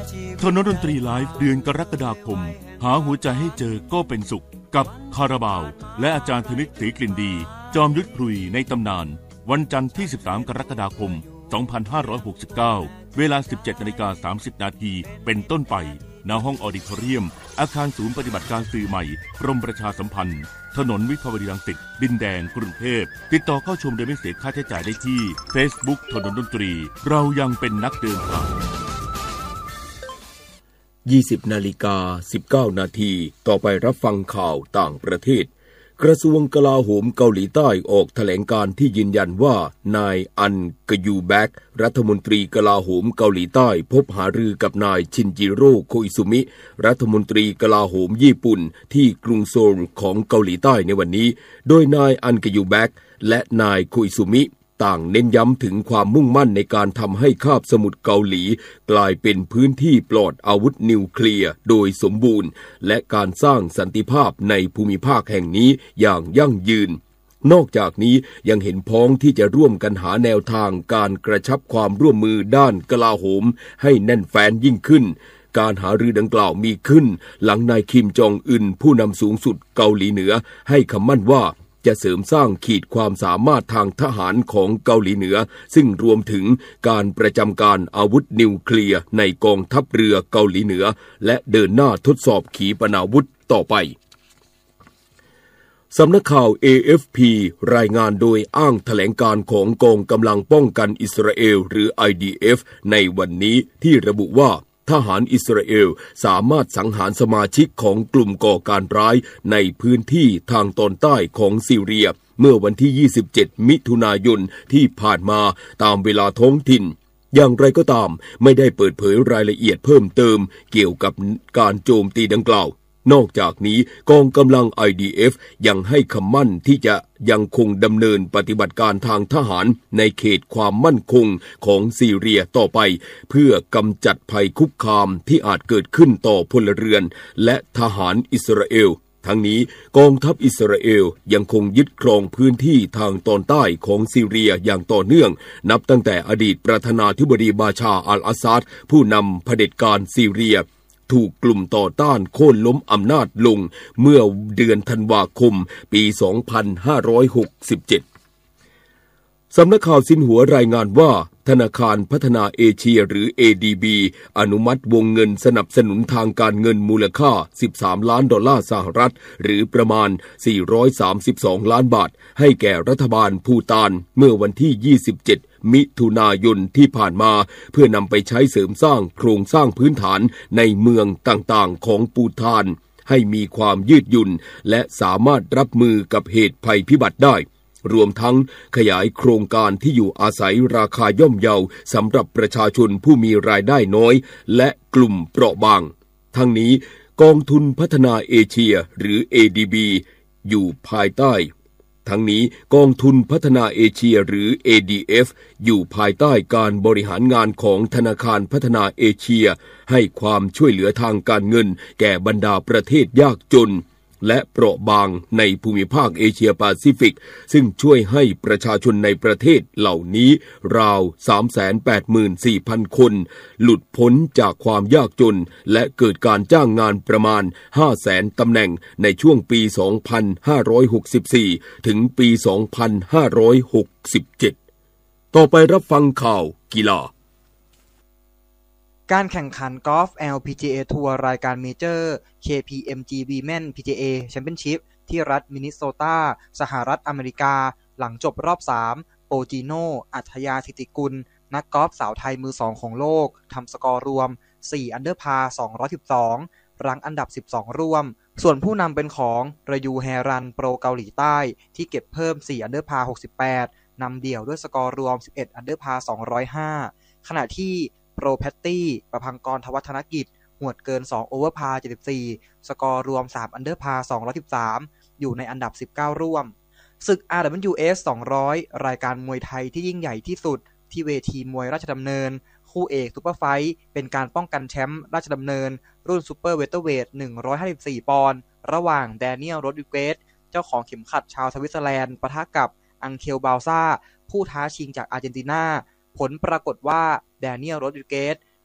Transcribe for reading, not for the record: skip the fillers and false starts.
ถนนดนตรีไลฟ์เดือนกรกฎาคมหาหัวใจให้เจอก็เป็นสุขกับคาราบาวและอาจารย์ธนิตศรีกลิ่นดีจอมยุทธพลุยในตำนานวันจันทร์ที่13กรกฎาคม2569เวลา 17:30 นาทีเป็นต้นไปณห้องออดิทอเรียมอาคารศูนย์ปฏิบัติการสื่อใหม่กรมประชาสัมพันธ์ถนนวิภาวดีรังสิตดินแดงกรุงเทพติดต่อเข้าชมโดยไม่เสียค่าใช้จ่ายได้ที่ Facebook ถนนดนตรีเรายังเป็นนักเดินทาง 20:19 นาทีต่อไปรับฟังข่าวต่างประเทศกระทรวงกลาโหมเกาหลีใต้ออกแถลงการที่ยืนยันว่านายอันกยูแบกรัฐมนตรีกลาโหมเกาหลีใต้พบหารือกับนายชินจิโร่โคอิซุมิรัฐมนตรีกลาโหมญี่ปุ่นที่กรุงโซลของเกาหลีใต้ในวันนี้โดยนายอันกยูแบกและนายโคอิซุมิต่างเน้นย้ำถึงความมุ่งมั่นในการทำให้คาบสมุทรเกาหลีกลายเป็นพื้นที่ปลอดอาวุธนิวเคลียร์โดยสมบูรณ์และการสร้างสันติภาพในภูมิภาคแห่งนี้อย่างยั่งยืนนอกจากนี้ยังเห็นพ้องที่จะร่วมกันหาแนวทางการกระชับความร่วมมือด้านกลาโหมให้แน่นแฟ้นยิ่งขึ้นการหารือดังกล่าวมีขึ้นหลังนายคิมจองอึนผู้นำสูงสุดเกาหลีเหนือให้คำมั่นว่าจะเสริมสร้างขีดความสามารถทางทหารของเกาหลีเหนือซึ่งรวมถึงการประจำการอาวุธนิวเคลียร์ในกองทัพเรือเกาหลีเหนือและเดินหน้าทดสอบขีปนาวุธต่อไปสำนักข่าว AFP รายงานโดยอ้างแถลงการของกองกำลังป้องกันอิสราเอลหรือ IDF ในวันนี้ที่ระบุว่าทหารอิสราเอลสามารถสังหารสมาชิกของกลุ่มก่อการร้ายในพื้นที่ทางตอนใต้ของซีเรียเมื่อวันที่27มิถุนายนที่ผ่านมาตามเวลาท้องถิ่นอย่างไรก็ตามไม่ได้เปิดเผยรายละเอียดเพิ่มเติมเกี่ยวกับการโจมตีดังกล่าวนอกจากนี้กองกำลัง IDF ยังให้คำมั่นที่จะยังคงดำเนินปฏิบัติการทางทหารในเขตความมั่นคงของซีเรียต่อไปเพื่อกำจัดภัยคุกคามที่อาจเกิดขึ้นต่อพลเรือนและทหารอิสราเอลทั้งนี้กองทัพอิสราเอลยังคงยึดครองพื้นที่ทางตอนใต้ของซีเรียอย่างต่อเนื่องนับตั้งแต่อดีตประธานาธิบดีบาชาอัลอาซัดผู้นำเผด็จการซีเรียถูกกลุ่มต่อต้านโค่นล้มอำนาจลงเมื่อเดือนธันวาคมปี 2567 สำนักข่าวซินหัวรายงานว่าธนาคารพัฒนาเอเชียหรือ ADB อนุมัติวงเงินสนับสนุนทางการเงินมูลค่า$13 ล้านหรือประมาณ432ล้านบาทให้แก่รัฐบาลภูฏานเมื่อวันที่27มิถุนายนที่ผ่านมาเพื่อนำไปใช้เสริมสร้างโครงสร้างพื้นฐานในเมืองต่างๆของภูฏานให้มีความยืดหยุ่นและสามารถรับมือกับเหตุภัยพิบัติได้รวมทั้งขยายโครงการที่อยู่อาศัยราคาย่อมเยาสำหรับประชาชนผู้มีรายได้น้อยและกลุ่มเปราะบางทั้งนี้กองทุนพัฒนาเอเชียหรือ ADB อยู่ภายใต้ทั้งนี้กองทุนพัฒนาเอเชียหรือ ADF อยู่ภายใต้การบริหารงานของธนาคารพัฒนาเอเชียให้ความช่วยเหลือทางการเงินแก่บรรดาประเทศยากจนและเปราะบางในภูมิภาคเอเชียแปซิฟิกซึ่งช่วยให้ประชาชนในประเทศเหล่านี้ราว 384,000 คนหลุดพ้นจากความยากจนและเกิดการจ้างงานประมาณ 500,000 ตำแหน่งในช่วงปี 2564 ถึงปี 2567 ต่อไปรับฟังข่าวกีฬาการแข่งขันกอล์ฟ LPGA ทัวร์รายการเมเจอร์ KPMG Women PGA Championship ที่รัฐมินนิโซตาสหรัฐอเมริกาหลังจบรอบ3โปจิโนอัธยาสิทธิกุลนักกอล์ฟสาวไทยมือ2ของโลกทำสกอร์รวม4อันเดอร์พาร์212รั้งอันดับ12ร่วมส่วนผู้นำเป็นของระยูแฮรันโปรเกาหลีใต้ที่เก็บเพิ่ม4อันเดอร์พาร์68นำเดี่ยวด้วยสกอร์รวม11อันเดอร์พาร์205ขณะที่โปรแพตตี้ประภังกรทวัฒนกิจหวดเกิน2โอเวอร์พาร์74สกอร์รวม3อันเดอร์พาร์213อยู่ในอันดับ19ร่วมศึก RWS 200รายการมวยไทยที่ยิ่งใหญ่ที่สุดที่เวทีมวยราชดำเนินคู่เอกซุปเปอร์ไฟท์เป็นการป้องกันแชมป์ราชดำเนินรุ่นซุปเปอร์เวเตอร์เวท154ปอนด์ระหว่างแดเนียลโรดริเกสเจ้าของเข็มขัดชาวสวิตเซอร์แลนด์ปะทะกับอังเคลบาลซ่าผู้ท้าชิงจากอาร์เจนตินาผลปรากฏว่าแดเนียลโรดริเกส